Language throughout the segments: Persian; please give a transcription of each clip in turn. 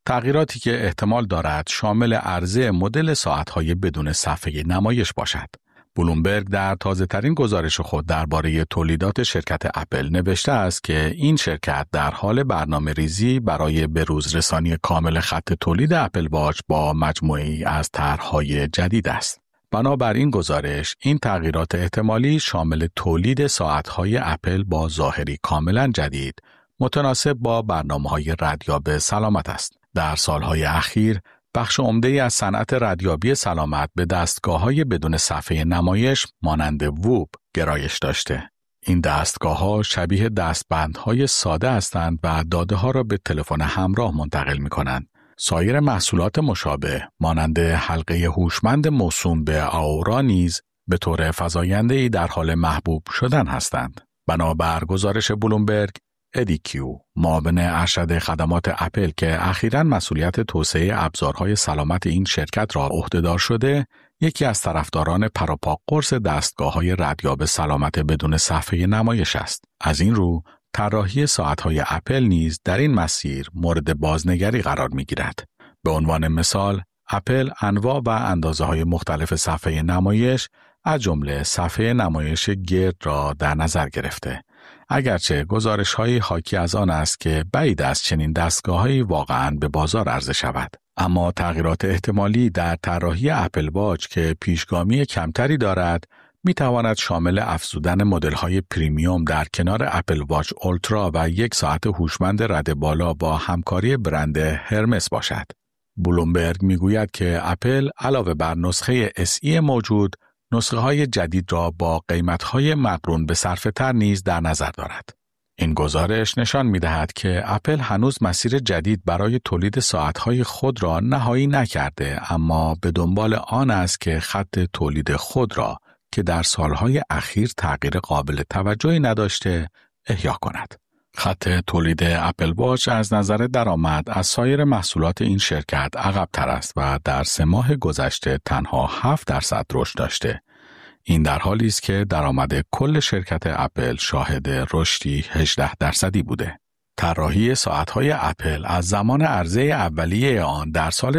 تغییراتی که احتمال دارد شامل عرضه مدل ساعت‌های بدون صفحه نمایش باشد. بلومبرگ در تازه‌ترین گزارش خود درباره تولیدات شرکت اپل نوشته است که این شرکت در حال برنامه‌ریزی برای بروز رسانی کامل خط تولید اپل واچ با مجموعه‌ای از طرح‌های جدید است. بنابراین گزارش این تغییرات احتمالی شامل تولید ساعت‌های اپل با ظاهری کاملاً جدید، متناسب با برنامه‌های ردیاب سلامت است. در سالهای اخیر بخش عمده‌ای از صنعت ردیابی سلامت به دستگاه‌های بدون صفحه نمایش مانند ووب گرایش داشته. این دستگاه‌ها شبیه دستبندهای ساده هستند و داده‌ها را به تلفن همراه منتقل می‌کنند. سایر محصولات مشابه مانند حلقه هوشمند موسوم به آورا نیز به طور فزاینده‌ای در حال محبوب شدن هستند. بنابر گزارش بلومبرگ، ادی کیو، معاون ارشد خدمات اپل که اخیراً مسئولیت توسعه ابزارهای سلامت این شرکت را عهدهدار شده، یکی از طرفداران پروپا قرص دستگاه‌های ردیاب سلامت بدون صفحه نمایش است. از این رو، طراحی ساعت‌های اپل نیز در این مسیر مورد بازنگری قرار می‌گیرد. به عنوان مثال، اپل انواع و اندازه‌های مختلف صفحه نمایش از جمله صفحه نمایش گرد را در نظر گرفته. اگرچه گزارش‌های حاکی از آن است که بعید است چنین دستگاه‌هایی واقعاً به بازار عرضه شود. اما تغییرات احتمالی در طراحی اپل واچ که پیشگامی کمتری دارد، می‌تواند شامل افزودن مدل‌های پریمیوم در کنار اپل واچ اولترا و یک ساعت هوشمند رد بالا با همکاری برند هرمس باشد. بلومبرگ می‌گوید که اپل علاوه بر نسخه SE موجود، نسخه‌های جدید را با قیمت‌های مقرون به صرفه‌تر نیز در نظر دارد. این گزارش نشان می‌دهد که اپل هنوز مسیر جدید برای تولید ساعت‌های خود را نهایی نکرده، اما به دنبال آن است که خط تولید خود را که در سالهای اخیر تغییر قابل توجهی نداشته، احیا کند. خط تولید اپل واچ از نظر درآمد از سایر محصولات این شرکت عقب‌تر است و در 3 ماه گذشته تنها 7% رشد داشته. این در حالی است که درآمد کل شرکت اپل شاهد رشدی 18% بوده. طراحی ساعت‌های اپل از زمان عرضه اولیه آن در سال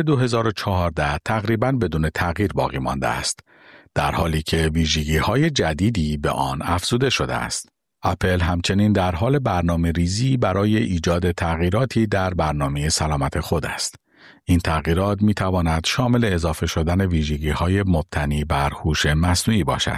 2014 تقریباً بدون تغییر باقی مانده است، در حالی که ویژگی‌های جدیدی به آن افزوده شده است. اپل همچنین در حال برنامه ریزی برای ایجاد تغییراتی در برنامه سلامت خود است. این تغییرات می تواند شامل اضافه شدن ویژگی‌های مبتنی بر هوش مصنوعی باشد.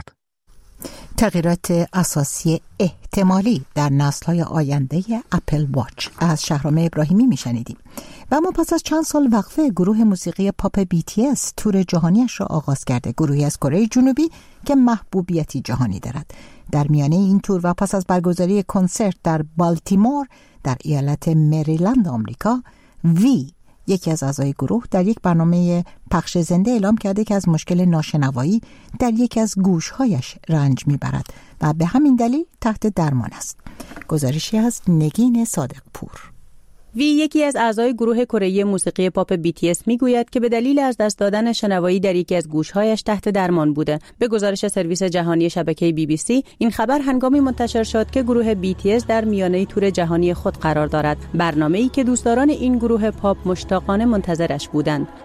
تغییرات اساسی احتمالی در نسل‌های آینده اپل واچ از شهرام ابراهیمی می‌شنیدیم. و اما پس از چند سال وقفه گروه موسیقی پاپ BTS تور جهانیش را آغاز کرده. گروهی از کره جنوبی که محبوبیتی جهانی دارد. در میانه این تور و پس از برگزاری کنسرت در بالتیمور در ایالت مریلند آمریکا، وی یکی از اعضای گروه در یک برنامه پخش زنده اعلام کرده که از مشکل ناشنوایی در یکی از گوشهایش رنج میبرد و به همین دلیل تحت درمان است. گزارشی از نگین صادق پور. وی یکی از اعضای گروه کره موسیقی پاپ BTS میگوید که به دلیل از دست دادن شنوایی در یکی از گوشهایش تحت درمان بوده. به گزارش سرویس جهانی شبکه BBC، این خبر هنگامی منتشر شد که گروه BTS در میانه تور جهانی خود قرار دارد، برنامه‌ای که دوستداران این گروه پاپ مشتاقانه منتظرش بودند.